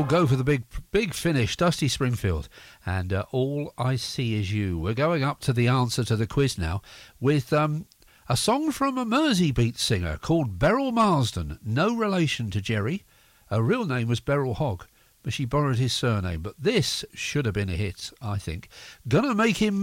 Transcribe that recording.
go for the big finish. Dusty Springfield and All I See Is You. We're going up to the answer to the quiz now with a song from a Merseybeat singer called Beryl Marsden. No relation to Jerry. Her real name was Beryl Hogg, but she borrowed his surname. But this should have been a hit, I think. Gonna Make Him